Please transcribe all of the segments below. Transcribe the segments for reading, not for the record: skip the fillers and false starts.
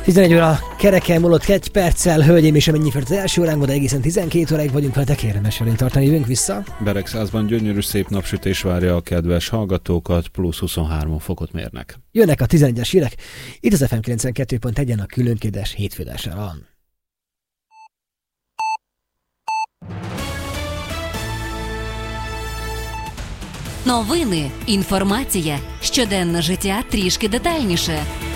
11 óra kereken múlott 1 perccel, hölgyeim és amennyi fel az első óránkban, de egészen 12 óráig vagyunk veletek, érdemes velünk tartani, jövünk vissza. Beregszázban gyönyörű szép napsütés várja a kedves hallgatókat, plusz 23 fokot mérnek. Jönnek a 11-es hírek, itt az FM 92.1-en a különkédes hétfődásáron. Новини, інформація, щоденне життя трішки детальніше.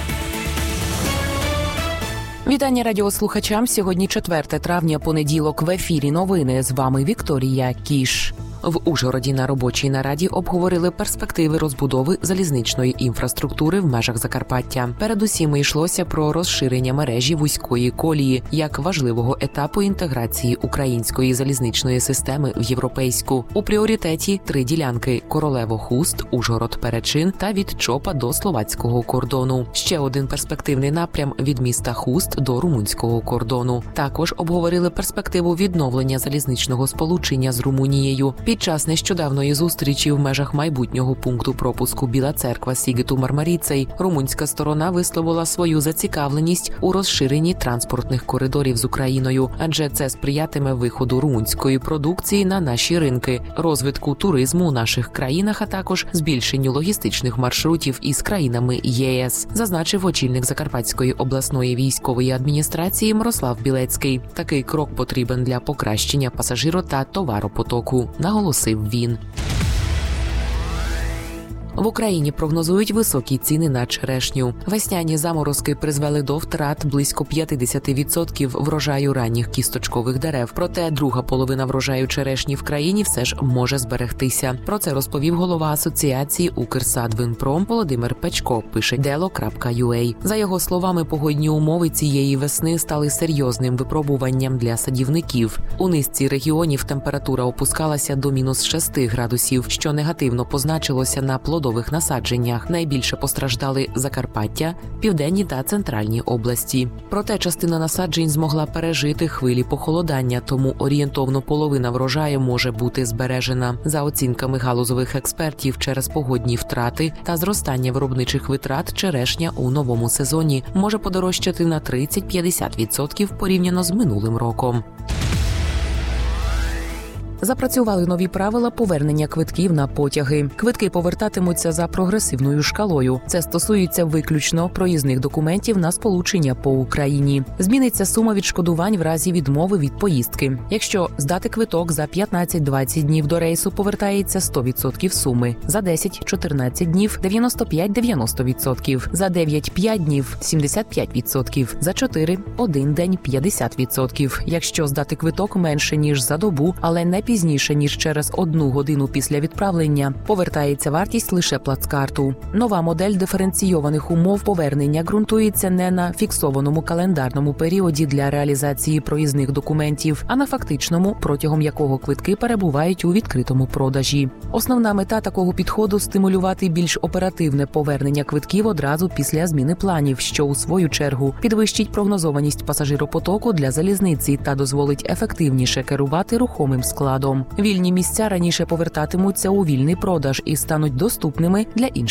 Вітання радіослухачам. Сьогодні 4 травня, понеділок, в ефірі новини. З вами Вікторія Кіш. В Ужгороді на робочій нараді обговорили перспективи розбудови залізничної інфраструктури в межах Закарпаття. Передусім йшлося про розширення мережі вузької колії як важливого етапу інтеграції української залізничної системи в європейську. У пріоритеті 3 ділянки – Королево-Хуст, Ужгород-Перечин та від Чопа до словацького кордону. Ще один перспективний напрям – від міста Хуст до румунського кордону. Також обговорили перспективу відновлення залізничного сполучення з Румунією. Під час нещодавної зустрічі в межах майбутнього пункту пропуску Біла Церква Сігету Мармаріцей румунська сторона висловила свою зацікавленість у розширенні транспортних коридорів з Україною, адже це сприятиме виходу румунської продукції на наші ринки, розвитку туризму у наших країнах, а також збільшенню логістичних маршрутів із країнами ЄС, зазначив очільник Закарпатської обласної військової адміністрації Мирослав Білецький. Такий крок потрібен для покращення пасажиро- та товаропотоку, наголосив він. В Україні прогнозують високі ціни на черешню. Весняні заморозки призвели до втрат близько 50% врожаю ранніх кісточкових дерев. Проте друга половина врожаю черешні в країні все ж може зберегтися. Про це розповів голова асоціації «Укрсадвинпром» Володимир Печко, пише delo.ua. За його словами, погодні умови цієї весни стали серйозним випробуванням для садівників. У низці регіонів температура опускалася до мінус 6 градусів, що негативно позначилося на плодових насадженнях. Найбільше постраждали Закарпаття, південні та центральні області. Проте частина насаджень змогла пережити хвилі похолодання, тому орієнтовно половина врожаю може бути збережена. За оцінками галузових експертів, через погодні втрати та зростання виробничих витрат черешня у новому сезоні може подорожчати на 30-50% порівняно з минулим роком. Запрацювали нові правила повернення квитків на потяги. Квитки повертатимуться за прогресивною шкалою. Це стосується виключно проїзних документів на сполучення по Україні. Зміниться сума відшкодувань в разі відмови від поїздки. Якщо здати квиток за 15-20 днів до рейсу, повертається 100% суми. За 10-14 днів – 95-90%. За 9-5 днів – 75%. За 4-1 день – 50%. Якщо здати квиток менше, ніж за добу, але не пізніше, ніж через 1 годину після відправлення, повертається вартість лише плацкарту. Нова модель диференційованих умов повернення ґрунтується не на фіксованому календарному періоді для реалізації проїзних документів, а на фактичному, протягом якого квитки перебувають у відкритому продажі. Основна мета такого підходу – стимулювати більш оперативне повернення квитків одразу після зміни планів, що, у свою чергу, підвищить прогнозованість пасажиропотоку для залізниці та дозволить ефективніше керувати рухомим складом. Вільні місця раніше повертатимуться у вільний продаж і стануть доступними для інших